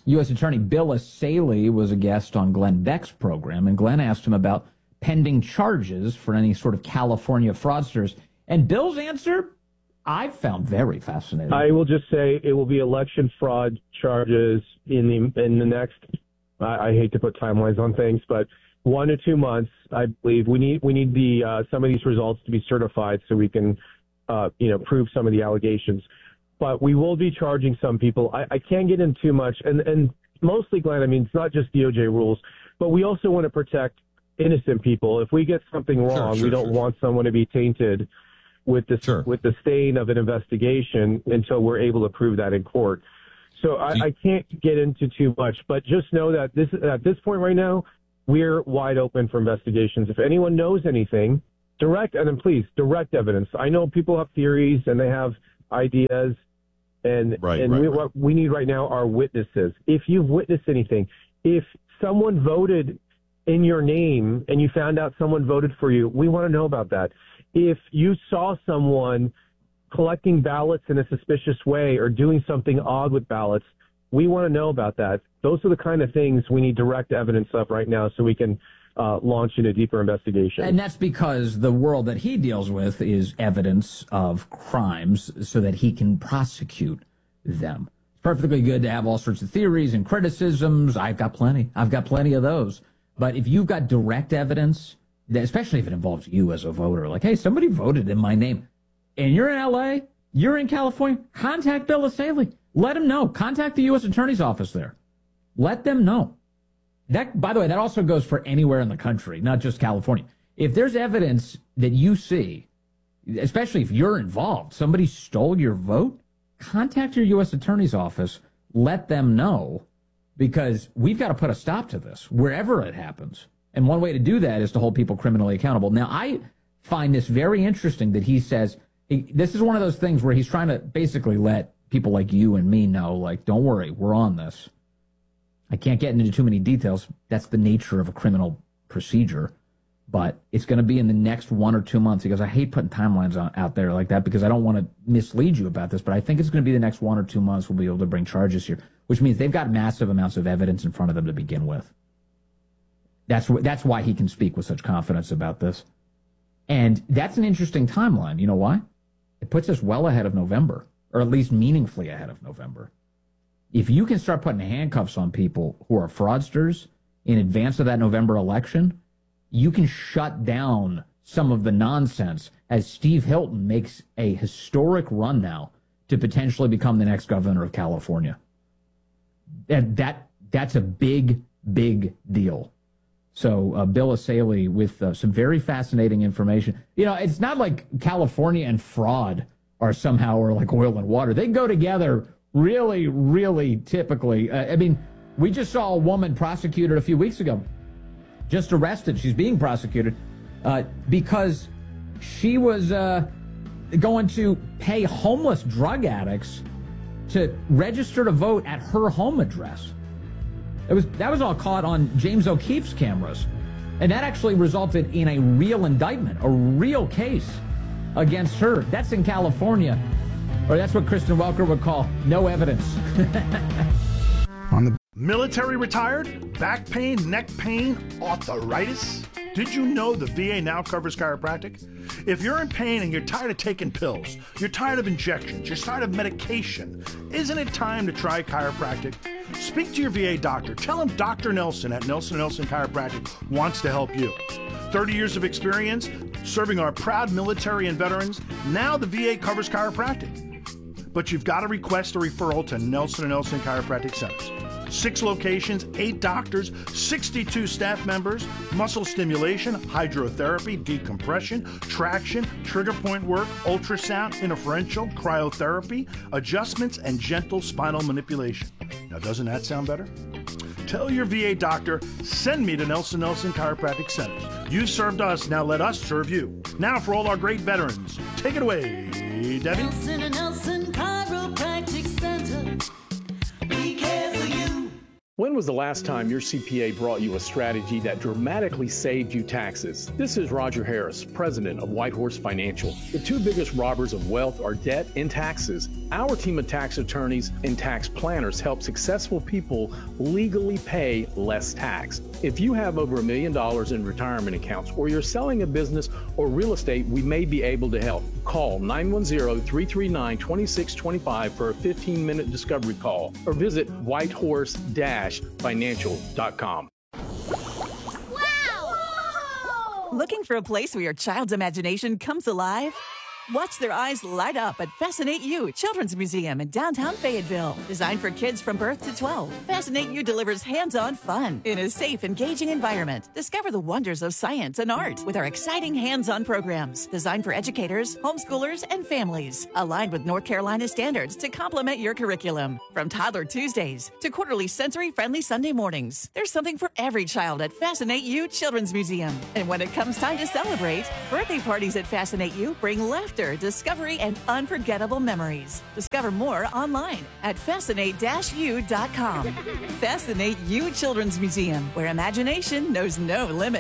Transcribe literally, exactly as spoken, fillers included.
U S Attorney Bill Asaley was a guest on Glenn Beck's program, and Glenn asked him about pending charges for any sort of California fraudsters. And Bill's answer, I found very fascinating. I will just say it will be election fraud charges in the in the next, I, I hate to put timelines on things, but one to two months, I believe. We need we need the uh, some of these results to be certified so we can, uh, you know, prove some of the allegations. But we will be charging some people. I, I can't get into too much, and and mostly, Glenn, I mean, it's not just D O J rules, but we also want to protect innocent people. If we get something wrong, sure, sure, we don't sure. want someone to be tainted with the sure. with the stain of an investigation until we're able to prove that in court. So I, I can't get into too much, but just know that this at this point right now, we're wide open for investigations. If anyone knows anything, direct, and then please, direct evidence. I know people have theories and they have ideas, and, right, and right, we, right. what we need right now are witnesses. If you've witnessed anything, if someone voted in your name and you found out someone voted for you, we want to know about that. If you saw someone collecting ballots in a suspicious way or doing something odd with ballots, we want to know about that. Those are the kind of things we need direct evidence of right now so we can uh, launch in a deeper investigation. And that's because the world that he deals with is evidence of crimes so that he can prosecute them. It's perfectly good to have all sorts of theories and criticisms. I've got plenty. I've got plenty of those. But if you've got direct evidence, especially if it involves you as a voter, like, hey, somebody voted in my name, and you're in L A, you're in California, contact Bill Asaley. Let him know. Contact the U S Attorney's Office there. Let them know. That, by the way, that also goes for anywhere in the country, not just California. If there's evidence that you see, especially if you're involved, somebody stole your vote, contact your U S Attorney's Office. Let them know, because we've got to put a stop to this wherever it happens. And one way to do that is to hold people criminally accountable. Now, I find this very interesting that he says, he, this is one of those things where he's trying to basically let people like you and me know, like, don't worry, we're on this. I can't get into too many details. That's the nature of a criminal procedure. But it's going to be in the next one or two months. He goes, I hate putting timelines on, out there like that because I don't want to mislead you about this, but I think it's going to be the next one or two months we'll be able to bring charges here, which means they've got massive amounts of evidence in front of them to begin with. That's wh- that's why he can speak with such confidence about this. And that's an interesting timeline. You know why? It puts us well ahead of November, or at least meaningfully ahead of November. If you can start putting handcuffs on people who are fraudsters in advance of that November election, you can shut down some of the nonsense as Steve Hilton makes a historic run now to potentially become the next governor of California. That, that that's a big, big deal. So uh, Bill Asaley with uh, some very fascinating information. You know, it's not like California and fraud are somehow or like oil and water. They go together really, really typically. Uh, I mean, we just saw a woman prosecuted a few weeks ago, just arrested. She's being prosecuted uh, because she was uh, going to pay homeless drug addicts to register to vote at her home address. It was that was all caught on James O'Keefe's cameras. And that actually resulted in a real indictment, a real case against her. That's in California. Or that's what Kristen Welker would call no evidence. On the military retired? Back pain, neck pain, arthritis? Did you know the V A now covers chiropractic? If you're in pain and you're tired of taking pills, you're tired of injections, you're tired of medication, isn't it time to try chiropractic? Speak to your V A doctor. Tell him Doctor Nelson at Nelson and Nelson Chiropractic wants to help you. thirty years of experience serving our proud military and veterans. Now the V A covers chiropractic. But you've got to request a referral to Nelson and Nelson Chiropractic Centers. Six locations, eight doctors, sixty-two staff members, muscle stimulation, hydrotherapy, decompression, traction, trigger point work, ultrasound, interferential, cryotherapy, adjustments, and gentle spinal manipulation. Now, doesn't that sound better? Tell your V A doctor, send me to Nelson Nelson Chiropractic Centers. You've served us, now let us serve you. Now for all our great veterans, take it away, Debbie. Nelson and Nelson Chiropractic Center. We care for you. When was the last time your C P A brought you a strategy that dramatically saved you taxes? This is Roger Harris, president of Whitehorse Financial. The two biggest robbers of wealth are debt and taxes. Our team of tax attorneys and tax planners help successful people legally pay less tax. If you have over a million dollars in retirement accounts, or you're selling a business or real estate, we may be able to help. Call nine one zero, three three nine, two six two five for a fifteen minute discovery call, or visit whitehorse dash financial dot com. Wow! Looking for a place where your child's imagination comes alive? Watch their eyes light up at Fascinate You Children's Museum in downtown Fayetteville. Designed for kids from birth to twelve, Fascinate You delivers hands-on fun in a safe, engaging environment. Discover the wonders of science and art with our exciting hands-on programs designed for educators, homeschoolers, and families. Aligned with North Carolina standards to complement your curriculum. From Toddler Tuesdays to quarterly sensory-friendly Sunday mornings, there's something for every child at Fascinate You Children's Museum. And when it comes time to celebrate, birthday parties at Fascinate You bring laughter, discovery, and unforgettable memories. Discover more online at fascinate dash u dot com. Fascinate You Children's Museum, where imagination knows no limit.